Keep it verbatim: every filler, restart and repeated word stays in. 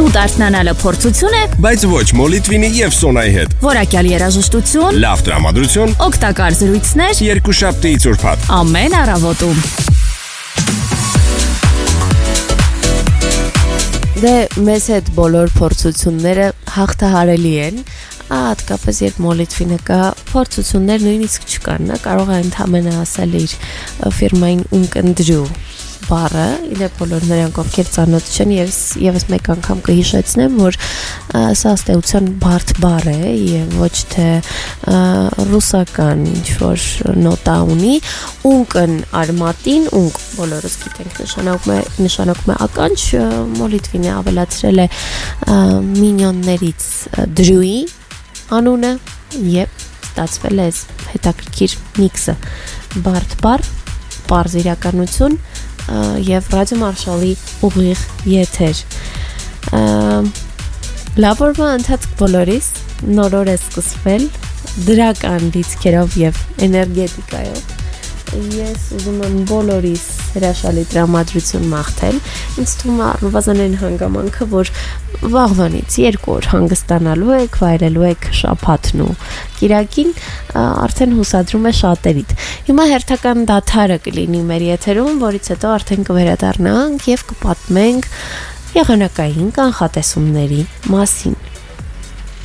Սուտ արթնանալը փորձություն է, բայց ոչ Մոլիտվինի եւ Սոնայի հետ։ որակյալ երաժշտություն, Լավ տրամադրություն, օգտակար զրույցներ երկուշաբթի ծուրփաթ։ ամեն առավոտում։ Դե մեզ հետ բոլոր փորձությունները հաղթահարելի են, հատկապես երբ Մոլիտվինը կա, փորձություններ նույնիսկ չկան, նա կարող է ընդհանրապես ասել իր ֆիրմային ունկնդրու բառը, իդեպ բոլոր նրանք ովքեր ծանոթ չեն, ես եւս մեկ անգամ կհիշեցնեմ, որ սա ըստեյության բարդ բառ է եւ ոչ թե ռուսական ինչ-որ նոտա ունի, ունկն արմատին, ունկ բոլորս գիտենք նշանակում է նշանակում է ականջ, Մոլիտվինը ավելացրել է մինյոններից դրուի անունը եւ ստացվել է հետաքրքիր միքսը բարդ բառ, պարզ իրականություն եւ ռադիո մարշալի ուղիղ եթեր։ Լավ օրվա ընթացք բոլորիս, նոր օր է սկսվել դրական լիցքերով եւ էներգետիկայով։ Ես ուզում եմ բոլորիս հրաշալի տրամադրություն մաղթել։ Ինձ թվում է առնվազն հանգամանքը, որ վաղվանից երկու օր հանգստանալու եք, վայելելու եք շաբաթն ու կիրակին, արդեն հուսադրում է շատերիդ։ Հիմա հերթական դադարը կլինի մեր եթերում, որից հետո արդեն կվերադառնանք եւ կպատմենք եղանակային կանխատեսումների մասին։